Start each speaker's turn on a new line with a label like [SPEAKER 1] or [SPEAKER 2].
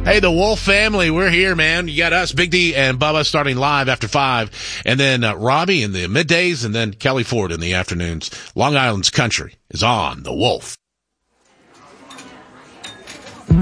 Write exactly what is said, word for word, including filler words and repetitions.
[SPEAKER 1] Hey, the Wolf family, we're here, man. You got us, Big D and Bubba, starting live after five, and then uh, Robbie in the middays, and then Kelly Ford in the afternoons. Long Island's country is on the Wolf.